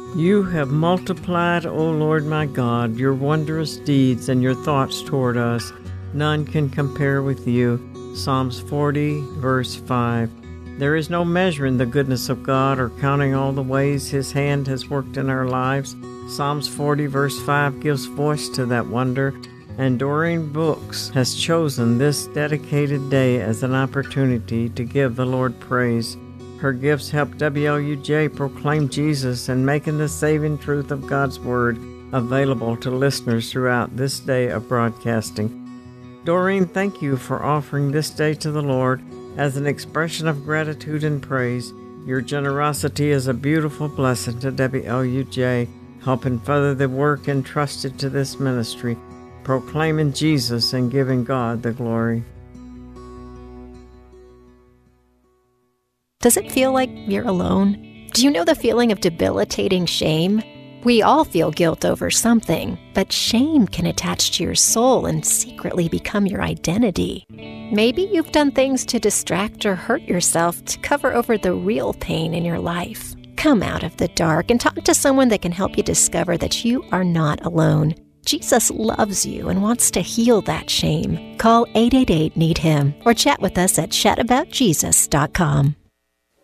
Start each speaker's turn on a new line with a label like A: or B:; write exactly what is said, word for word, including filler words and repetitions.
A: You have multiplied, O Lord my God, your wondrous deeds and your thoughts toward us. None can compare with you. Psalms forty, verse five. There is no measuring the goodness of God or counting all the ways His hand has worked in our lives. Psalms forty, verse five gives voice to that wonder, and Doreen Books has chosen this dedicated day as an opportunity to give the Lord praise. Her gifts help W L U J proclaim Jesus and making the saving truth of God's Word available to listeners throughout this day of broadcasting. Doreen, thank you for offering this day to the Lord as an expression of gratitude and praise. Your generosity is a beautiful blessing to W L U J, helping further the work entrusted to this ministry, proclaiming Jesus and giving God the glory.
B: Does it feel like you're alone? Do you know the feeling of debilitating shame? We all feel guilt over something, but shame can attach to your soul and secretly become your identity. Maybe you've done things to distract or hurt yourself to cover over the real pain in your life. Come out of the dark and talk to someone that can help you discover that you are not alone. Jesus loves you and wants to heal that shame. Call eight eight eight, need him or chat with us at chat about jesus dot com.